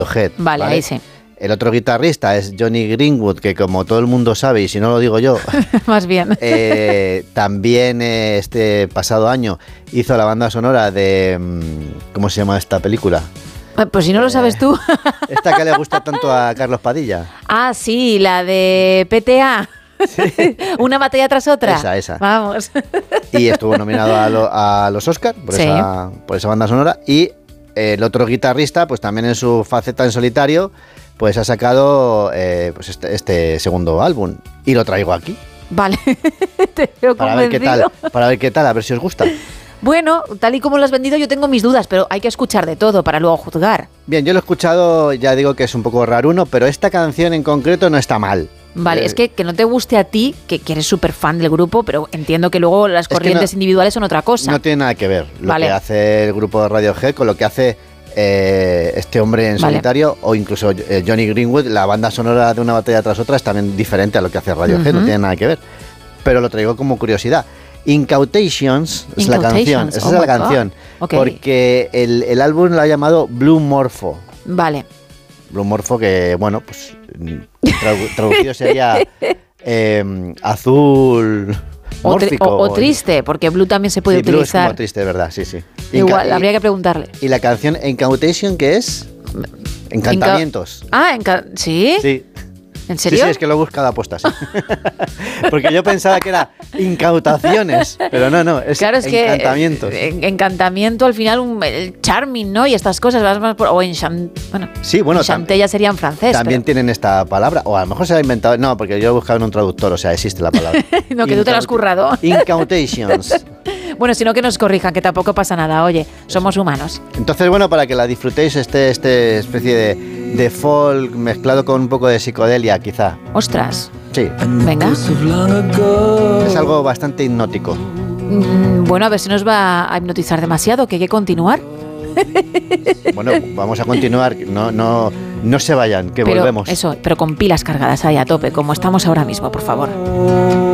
Radiohead. Vale, ahí sí. El otro guitarrista es Johnny Greenwood, que como todo el mundo sabe, y si no lo digo yo, más bien. también este pasado año hizo la banda sonora de... ¿Cómo se llama esta película? Pues si no lo sabes tú. Esta que le gusta tanto a Carlos Padilla. Ah, sí, la de PTA. Sí. Una batalla tras otra. Esa. Vamos. Y estuvo nominado a los Oscar por esa banda sonora. Y el otro guitarrista, pues también en su faceta en solitario, pues ha sacado pues este segundo álbum. Y lo traigo aquí. Vale. Te veo para ver qué tal, a ver si os gusta. Bueno, tal y como lo has vendido yo tengo mis dudas, pero hay que escuchar de todo para luego juzgar. Bien, yo lo he escuchado, ya digo que es un poco raruno, pero esta canción en concreto no está mal. Vale, es que no te guste a ti, que eres súper fan del grupo, pero entiendo que luego las corrientes individuales son otra cosa. No tiene nada que ver lo que hace el grupo de Radiohead con lo que hace este hombre en solitario, o incluso Johnny Greenwood. La banda sonora de Una batalla tras otra es también diferente a lo que hace Radiohead, no tiene nada que ver. Pero lo traigo como curiosidad. Incautations es la canción, esa es la canción, porque el álbum lo ha llamado Blue Morpho. Vale. Blue Morpho, que bueno, pues traducido sería azul mórfico. O triste, porque blue también se puede utilizar. Blue es como triste, ¿verdad? Sí. Igual, habría que preguntarle. ¿Y la canción Incautation qué es? Encantamientos. ¿Sí? Sí. ¿En serio? Sí, es que lo he buscado a posta, sí. Porque yo pensaba que era incautaciones, pero no, es encantamientos. Encantamiento al final, el charming, ¿no? Y estas cosas, o enchanté ya sería en francés. También tienen esta palabra, o a lo mejor se la ha inventado, no, porque yo he buscado en un traductor, o sea, existe la palabra. No, que tú te la has currado. Incautations. Bueno, si no que nos corrijan, que tampoco pasa nada, oye, somos humanos. Entonces, bueno, para que la disfrutéis, este especie de folk mezclado con un poco de psicodelia, quizá. ¡Ostras! Sí. Venga. Es algo bastante hipnótico. Bueno, a ver si nos va a hipnotizar demasiado, que hay que continuar. Bueno, vamos a continuar, no se vayan, que volvemos. Pero con pilas cargadas ahí a tope, como estamos ahora mismo, por favor.